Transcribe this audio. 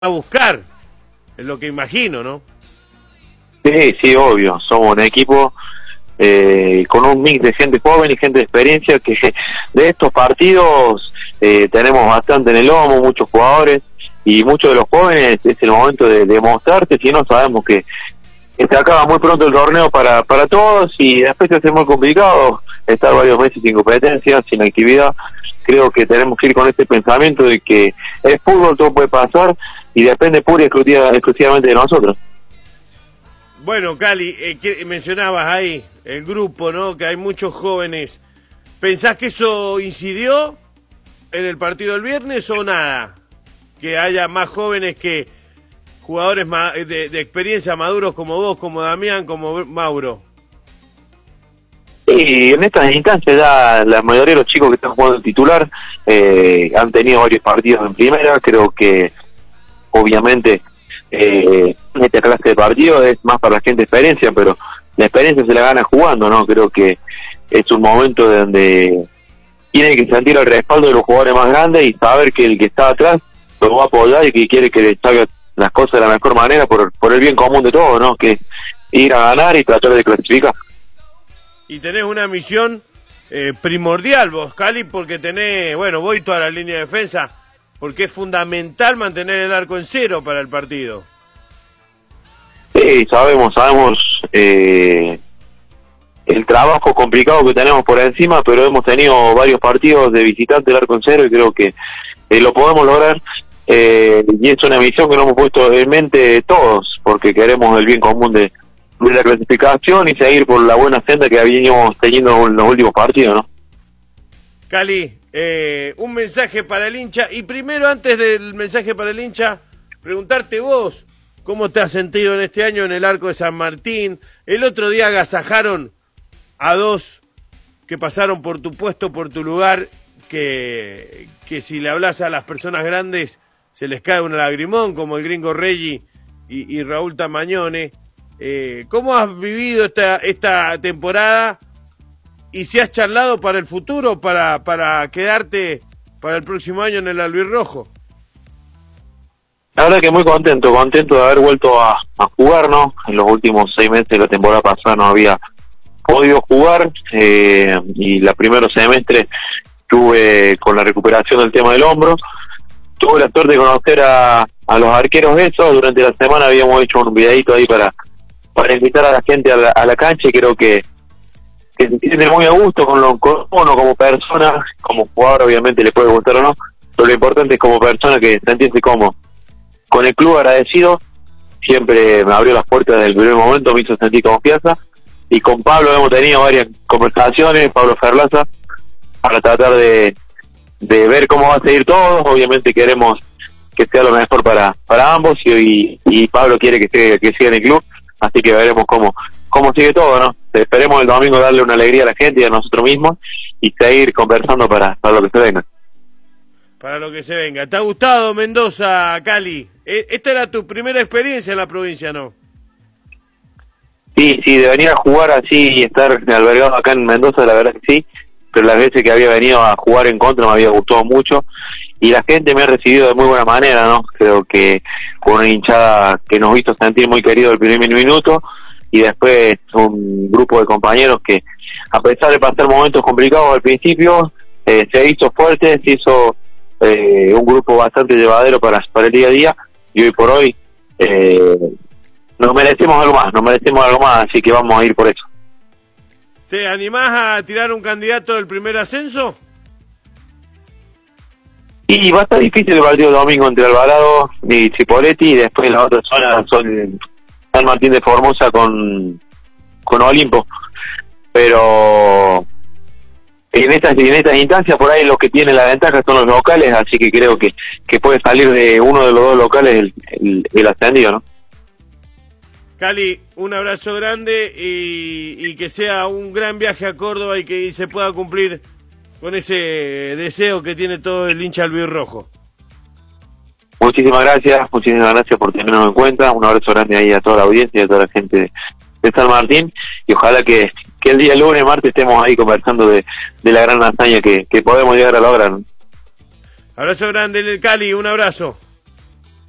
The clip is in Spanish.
a buscar, es lo que imagino, ¿no? Sí, sí, obvio, somos un equipo con un mix de gente joven y gente de experiencia que de estos partidos tenemos bastante en el lomo, muchos jugadores y muchos de los jóvenes es el momento de demostrarte, si no sabemos que se acaba muy pronto el torneo para todos y después se hace muy complicado estar varios meses sin competencia, sin actividad. Creo que tenemos que ir con este pensamiento de que es fútbol, todo puede pasar y depende pura y exclusivamente de nosotros. Bueno, Cali, mencionabas ahí el grupo, ¿no? Que hay muchos jóvenes. ¿Pensás que eso incidió en el partido del viernes o nada? Que haya más jóvenes que jugadores de experiencia maduros como vos, como Damián, como Mauro. Y en estas instancias ya la mayoría de los chicos que están jugando el titular han tenido varios partidos en primera. Creo que obviamente esta clase de partido es más para la gente de experiencia, pero la experiencia se la gana jugando, ¿no? Creo que es un momento donde tiene que sentir el respaldo de los jugadores más grandes y saber que el que está atrás lo va a apoyar y que quiere que le salga las cosas de la mejor manera por el bien común de todos, ¿no? Que ir a ganar y tratar de clasificar. Y tenés una misión primordial vos, Cali, porque tenés, bueno, voy toda la línea de defensa, porque es fundamental mantener el arco en cero para el partido. Sí, sabemos el trabajo complicado que tenemos por encima, pero hemos tenido varios partidos de visitante del arco en cero y creo que lo podemos lograr. Y es una misión que nos hemos puesto en mente todos, porque queremos el bien común de la clasificación y seguir por la buena senda que habíamos teniendo en los últimos partidos, ¿no? Cali, un mensaje para el hincha, y primero, antes del mensaje para el hincha, preguntarte vos, ¿cómo te has sentido en este año en el arco de San Martín? El otro día agasajaron a dos que pasaron por tu puesto, por tu lugar, que si le hablas a las personas grandes se les cae un lagrimón, como el Gringo Reggi y Raúl Tamagnone. ¿Cómo has vivido esta temporada? Y si has charlado para el futuro, para quedarte para el próximo año en el albirrojo. La verdad que muy contento de haber vuelto a jugar, ¿no? En los últimos 6 meses de la temporada pasada no había podido jugar, y la primeros semestres tuve con la recuperación del tema del hombro. Tuve la suerte de conocer a los arqueros esos. Durante la semana habíamos hecho un videito ahí para invitar a la gente a la cancha, y creo que se siente muy a gusto con uno como persona. Como jugador obviamente le puede gustar o no, pero lo importante es como persona que sentirse cómodo con el club, agradecido. Siempre me abrió las puertas desde el primer momento, me hizo sentir confianza, y con Pablo hemos tenido varias conversaciones, Pablo Ferlaza, para tratar de ver cómo va a seguir todo. Obviamente queremos que sea lo mejor para ambos, y Pablo quiere que siga en el club, así que veremos cómo sigue todo, ¿no? Esperemos el domingo darle una alegría a la gente y a nosotros mismos y seguir conversando para lo que se venga. Para lo que se venga. ¿Te ha gustado Mendoza, Cali? Esta era tu primera experiencia en la provincia, ¿no? Sí, de venir a jugar así y estar albergado acá en Mendoza, la verdad que sí, pero las veces que había venido a jugar en contra me había gustado mucho, y la gente me ha recibido de muy buena manera, ¿no? Creo que con una hinchada que nos hizo sentir muy queridos el primer minuto, y después un grupo de compañeros que, a pesar de pasar momentos complicados al principio, se hizo fuerte, se hizo un grupo bastante llevadero para el día a día, y hoy por hoy nos merecemos algo más, así que vamos a ir por eso. ¿Te animás a tirar un candidato del primer ascenso? Y va a estar difícil el partido domingo entre Alvarado y Chipoletti, y después la otra zona son San Martín de Formosa con Olimpo, pero en estas instancias por ahí los que tienen la ventaja son los locales, así que creo que puede salir de uno de los dos locales el ascendido, ¿no? Cali, un abrazo grande y que sea un gran viaje a Córdoba y que se pueda cumplir con ese deseo que tiene todo el hincha albirrojo. Muchísimas gracias por tenernos en cuenta. Un abrazo grande ahí a toda la audiencia y a toda la gente de San Martín, y ojalá que el día lunes, martes, estemos ahí conversando de la gran hazaña que podemos llegar a lograr. Abrazo grande, Cali, un abrazo.